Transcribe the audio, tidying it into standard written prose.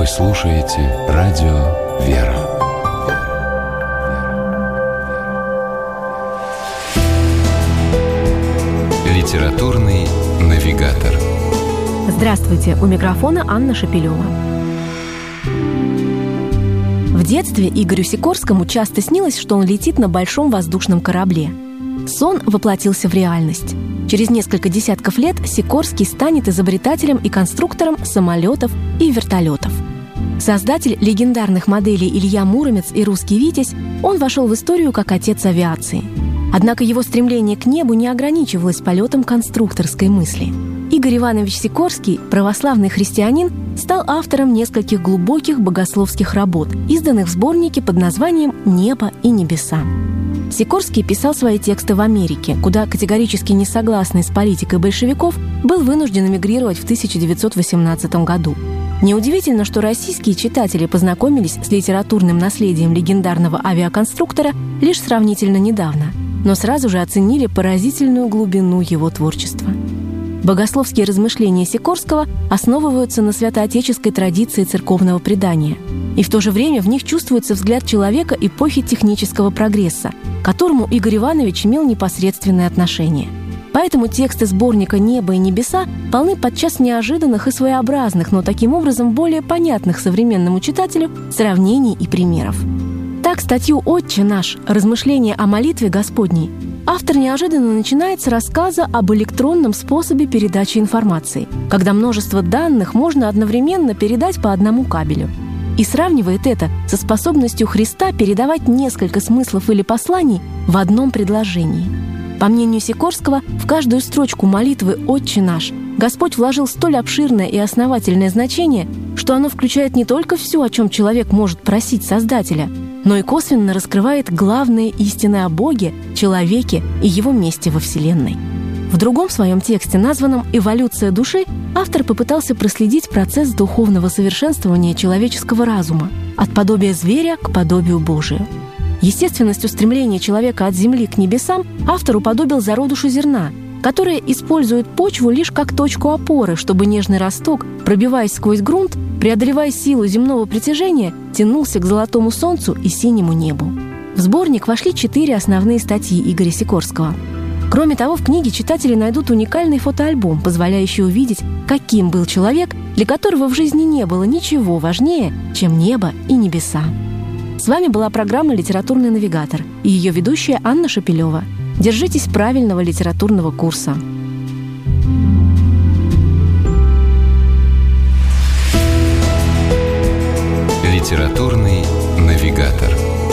Вы слушаете радио «Вера». Литературный навигатор. Здравствуйте, у микрофона Анна Шапилева. В детстве Игорю Сикорскому часто снилось, что он летит на большом воздушном корабле. Сон воплотился в реальность. Через несколько десятков лет Сикорский станет изобретателем и конструктором самолетов и вертолетов. Создатель легендарных моделей Илья Муромец и русский Витязь, он вошел в историю как отец авиации. Однако его стремление к небу не ограничивалось полетом конструкторской мысли. Игорь Иванович Сикорский, православный христианин, стал автором нескольких глубоких богословских работ, изданных в сборнике под названием «Небо и небеса». Сикорский писал свои тексты в Америке, куда категорически не согласный с политикой большевиков был вынужден эмигрировать в 1918 году. Неудивительно, что российские читатели познакомились с литературным наследием легендарного авиаконструктора лишь сравнительно недавно, но сразу же оценили поразительную глубину его творчества. Богословские размышления Сикорского основываются на святоотеческой традиции церковного предания, и в то же время в них чувствуется взгляд человека эпохи технического прогресса, к которому Игорь Иванович имел непосредственное отношение. Поэтому тексты сборника «Небо и небеса» полны подчас неожиданных и своеобразных, но таким образом более понятных современному читателю сравнений и примеров. Так, статью «Отче наш. Размышления о молитве Господней» автор неожиданно начинает с рассказа об электронном способе передачи информации, когда множество данных можно одновременно передать по одному кабелю. И сравнивает это со способностью Христа передавать несколько смыслов или посланий в одном предложении. По мнению Сикорского, в каждую строчку молитвы «Отче наш» Господь вложил столь обширное и основательное значение, что оно включает не только все, о чем человек может просить Создателя, но и косвенно раскрывает главные истины о Боге, человеке и его месте во Вселенной. В другом своем тексте, названном «Эволюция души», автор попытался проследить процесс духовного совершенствования человеческого разума от подобия зверя к подобию Божию. Естественность устремления человека от земли к небесам автор уподобил зародышу зерна, которое использует почву лишь как точку опоры, чтобы нежный росток, пробиваясь сквозь грунт, преодолевая силу земного притяжения, тянулся к золотому солнцу и синему небу. В сборник вошли 4 основные статьи Игоря Сикорского. Кроме того, в книге читатели найдут уникальный фотоальбом, позволяющий увидеть, каким был человек, для которого в жизни не было ничего важнее, чем небо и небеса. С вами была программа «Литературный навигатор» и ее ведущая Анна Шапилева. Держитесь правильного литературного курса. Литературный навигатор.